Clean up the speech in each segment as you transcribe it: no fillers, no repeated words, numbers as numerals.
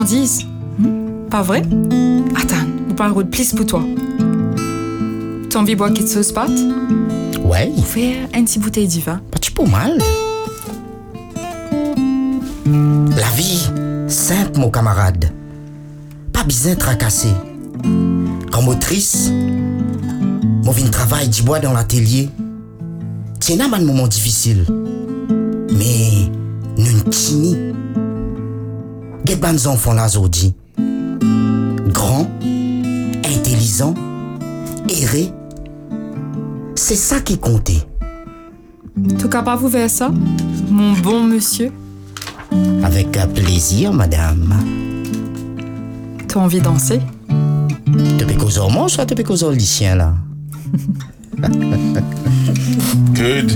10. Pas vrai? Attends, nous parlerons de plus pour toi. T'as envie de boire quelque chose, Pat? Ouais, Ou faire une petite bouteille de vin? pas tu pas mal. La vie, simple, mon camarade. Pas besoin de tracasser. Comme motrice, mon vin travail du bois dans l'atelier. C'est un moment difficile. Mais, nous tini. Get ban enfants là, Zodi. Grand, intelligent, erré. C'est ça qui comptait. Tu capable de faire ça, mon bon monsieur? Avec plaisir, madame. T'as envie de danser? Tu peux causer au monde, soit tu peux causer au lycéen, là. Good.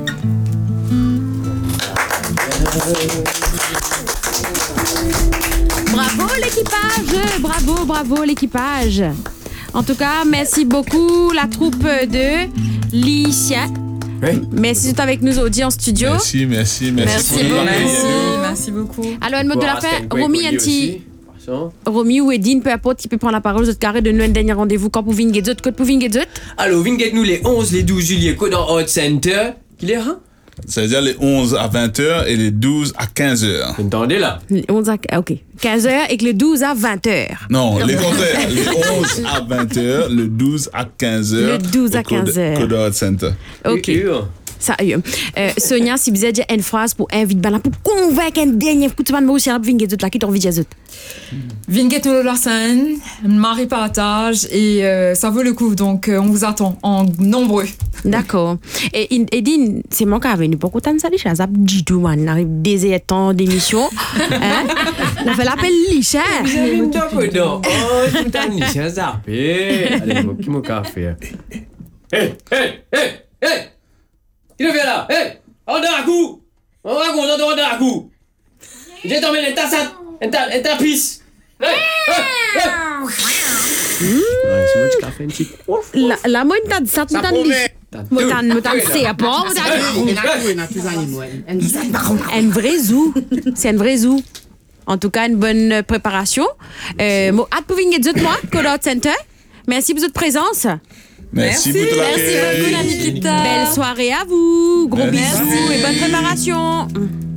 Bravo l'équipage, bravo l'équipage. En tout cas, merci beaucoup la troupe de lycéens. Oui. Merci d'être avec nous aujourd'hui en studio. Merci. Merci beaucoup. Alors, un mot de la fin, Romy, un petit... Attention. Romy ou Edine, peu importe, qui peut prendre la parole, vous êtes carré de nous un dernier rendez-vous quand vous venez guézot, quand vous venez guézot. Alors, venez nous les 11, les 12 juillet, Codon Art Center. Qui est là? Ça veut dire les 11 à 20h et les 12 à 15h. Vous entendez là? 11 à... OK. 15h et que le 12 à 20h. Non, les contraires. Les 11 à 20h, le 12 à 15h. Le 12 à 15h. Code Art Center. OK. Ça, Sonia, si vous avez une phrase pour inviter Bala, pour convaincre un dernier coup de main, aussi, pour venir là, qui t'en envie de Vinget nous la scène, Marie partage et ça vaut le coup, donc on vous attend en nombreux. D'accord. Et Edine, c'est mon cas venu pour qu'on ça les choses, dit tout man, arrive des temps d'émission. Hein? On fait l'appel Licha. J'avais une toque dedans. Oh, je me t'en dis, c'est ça. Allez, qui m'a café. Hey! Qui le fait là? Hey! On a un coup! On a un coup! J'ai tombé une tasse, une tapis! Hey! C'est moi qui café un petit. La moi t'as ça tout dans le moi t'as c'est à pas. Un vrai zoo. C'est un vrai zoo. En tout cas, une bonne préparation. Moi, hâte pour venir de moi, Codon Center. Merci pour votre présence. Merci pour l'accueil. Merci beaucoup, la Nikita. Belle soirée à vous. Gros Merci. bisous et bonne préparation.